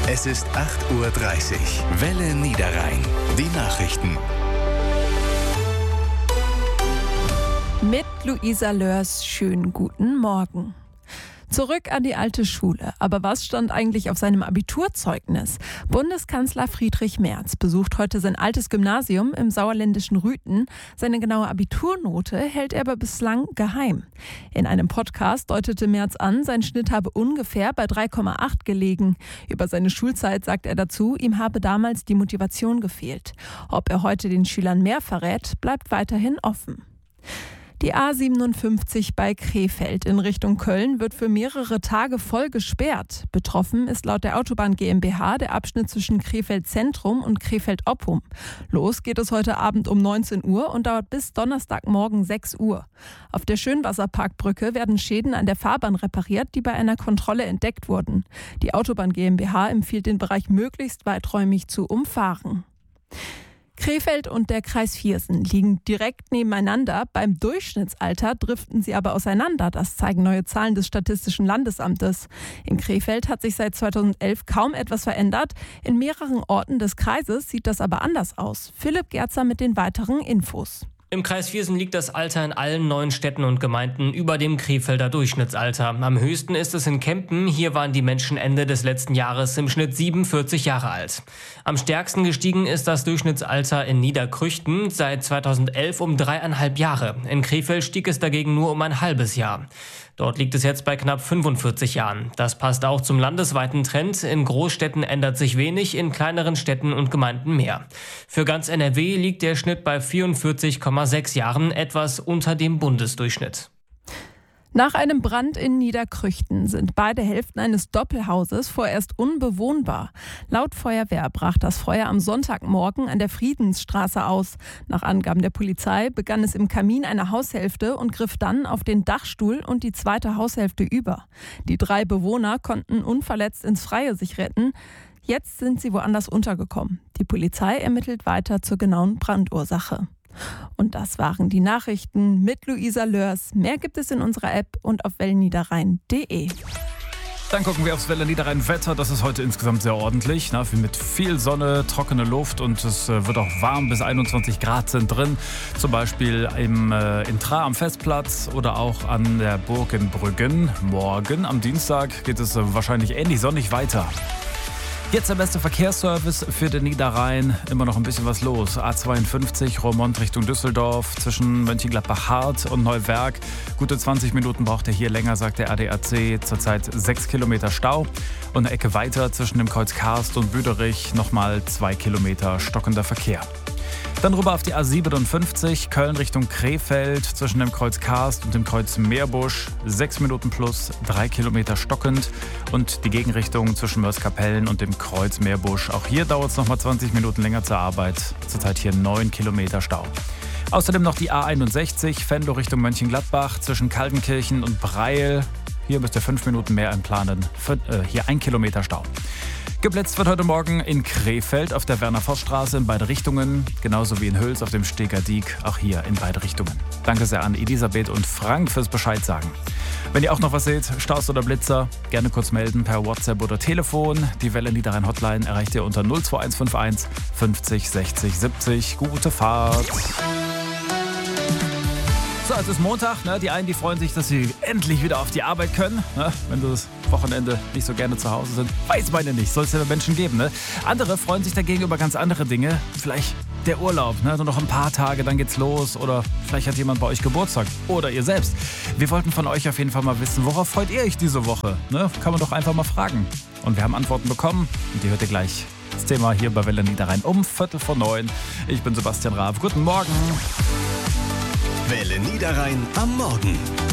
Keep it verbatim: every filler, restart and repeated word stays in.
Es ist acht Uhr dreißig. Welle Niederrhein. Die Nachrichten. Mit Luisa Lörs, schönen guten Morgen. Zurück an die alte Schule. Aber was stand eigentlich auf seinem Abiturzeugnis? Bundeskanzler Friedrich Merz besucht heute sein altes Gymnasium im sauerländischen Rüthen. Seine genaue Abiturnote hält er aber bislang geheim. In einem Podcast deutete Merz an, sein Schnitt habe ungefähr bei drei Komma acht gelegen. Über seine Schulzeit sagt er dazu, ihm habe damals die Motivation gefehlt. Ob er heute den Schülern mehr verrät, bleibt weiterhin offen. Die A siebenundfünfzig bei Krefeld in Richtung Köln wird für mehrere Tage voll gesperrt. Betroffen ist laut der Autobahn GmbH der Abschnitt zwischen Krefeld Zentrum und Krefeld Oppum. Los geht es heute Abend um neunzehn Uhr und dauert bis Donnerstagmorgen sechs Uhr. Auf der Schönwasserparkbrücke werden Schäden an der Fahrbahn repariert, die bei einer Kontrolle entdeckt wurden. Die Autobahn GmbH empfiehlt den Bereich möglichst weiträumig zu umfahren. Krefeld und der Kreis Viersen liegen direkt nebeneinander. Beim Durchschnittsalter driften sie aber auseinander. Das zeigen neue Zahlen des Statistischen Landesamtes. In Krefeld hat sich seit zweitausendelf kaum etwas verändert. In mehreren Orten des Kreises sieht das aber anders aus. Philipp Gerzer mit den weiteren Infos. Im Kreis Viersen liegt das Alter in allen neuen Städten und Gemeinden über dem Krefelder Durchschnittsalter. Am höchsten ist es in Kempen. Hier waren die Menschen Ende des letzten Jahres im Schnitt siebenundvierzig Jahre alt. Am stärksten gestiegen ist das Durchschnittsalter in Niederkrüchten, seit zweitausendelf um dreieinhalb Jahre. In Krefeld stieg es dagegen nur um ein halbes Jahr. Dort liegt es jetzt bei knapp fünfundvierzig Jahren. Das passt auch zum landesweiten Trend. In Großstädten ändert sich wenig, in kleineren Städten und Gemeinden mehr. Für ganz N R W liegt der Schnitt bei vierundvierzig Komma sechs Jahren, etwas unter dem Bundesdurchschnitt. Nach einem Brand in Niederkrüchten sind beide Hälften eines Doppelhauses vorerst unbewohnbar. Laut Feuerwehr brach das Feuer am Sonntagmorgen an der Friedensstraße aus. Nach Angaben der Polizei begann es im Kamin einer Haushälfte und griff dann auf den Dachstuhl und die zweite Haushälfte über. Die drei Bewohner konnten unverletzt ins Freie sich retten. Jetzt sind sie woanders untergekommen. Die Polizei ermittelt weiter zur genauen Brandursache. Und das waren die Nachrichten mit Luisa Lörs. Mehr gibt es in unserer App und auf wellenniederrhein punkt de. Dann gucken wir aufs Welle Niederrhein Wetter. Das ist heute insgesamt sehr ordentlich, ne? Mit viel Sonne, trockene Luft und es wird auch warm, bis einundzwanzig Grad sind drin. Zum Beispiel im, äh, in Tra am Festplatz oder auch an der Burg in Brüggen. Morgen am Dienstag geht es äh, wahrscheinlich ähnlich sonnig weiter. Jetzt der beste Verkehrsservice für den Niederrhein. Immer noch ein bisschen was los. A zweiundfünfzig, Roermond Richtung Düsseldorf, zwischen Mönchengladbach-Hart und Neuwerk. Gute zwanzig Minuten braucht er hier länger, sagt der A D A C. Zurzeit sechs Kilometer Stau. Und eine Ecke weiter zwischen dem Kreuz Karst und Büderich nochmal zwei Kilometer stockender Verkehr. Dann rüber auf die A siebenundfünfzig, Köln Richtung Krefeld, zwischen dem Kreuz Karst und dem Kreuz Meerbusch, sechs Minuten plus, drei Kilometer stockend. Und die Gegenrichtung zwischen Mörs-Kapellen und dem Kreuz Meerbusch. Auch hier dauert es nochmal zwanzig Minuten länger zur Arbeit. Zurzeit hier neun Kilometer Stau. Außerdem noch die A einundsechzig, Venlo Richtung Mönchengladbach, zwischen Kaltenkirchen und Breil. Hier müsst ihr fünf Minuten mehr einplanen. Für, äh, hier ein Kilometer Stau. Geblitzt wird heute Morgen in Krefeld auf der Werner-Voss-Straße in beide Richtungen, genauso wie in Hüls auf dem Steger Diek, auch hier in beide Richtungen. Danke sehr an Elisabeth und Frank fürs Bescheid sagen. Wenn ihr auch noch was seht, Staus oder Blitzer, gerne kurz melden per WhatsApp oder Telefon. Die Welle Niederrhein Hotline erreicht ihr unter null zwei eins fünf eins fünfzig sechzig siebzig. Gute Fahrt! So, es ist Montag, ne? Die einen, die freuen sich, dass sie endlich wieder auf die Arbeit können, ne? Wenn das Wochenende nicht so gerne zu Hause sind. Weiß man ja nicht, soll es ja Menschen geben, ne? Andere freuen sich dagegen über ganz andere Dinge. Vielleicht der Urlaub, ne? Nur noch ein paar Tage, dann geht's los. Oder vielleicht hat jemand bei euch Geburtstag. Oder ihr selbst. Wir wollten von euch auf jeden Fall mal wissen, worauf freut ihr euch diese Woche? Ne? Kann man doch einfach mal fragen. Und wir haben Antworten bekommen und die hört ihr gleich. Das Thema hier bei Welle Niederrhein um Viertel vor neun. Ich bin Sebastian Raab. Guten Morgen. Welle Niederrhein am Morgen.